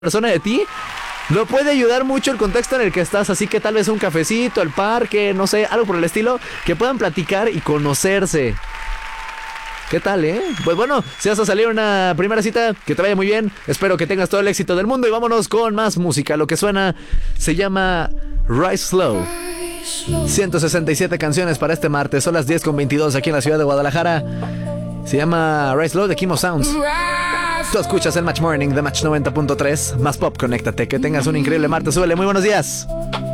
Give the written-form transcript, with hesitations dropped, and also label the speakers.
Speaker 1: persona de ti, lo puede ayudar mucho el contexto en el que estás, así que tal vez un cafecito, el parque, no sé, algo por el estilo, que puedan platicar y conocerse. ¿Qué tal, eh? Pues bueno, si vas a salir una primera cita, que te vaya muy bien. Espero que tengas todo el éxito del mundo y vámonos con más música. Lo que suena se llama Rise Slow. 167 canciones para este martes, son las 10:22 aquí en la ciudad de Guadalajara. Se llama Rise Slow de Kimo Sounds. Tú escuchas el Match Morning de Match 90.3. Más pop, conéctate. Que tengas un increíble martes. Súbele, muy buenos días.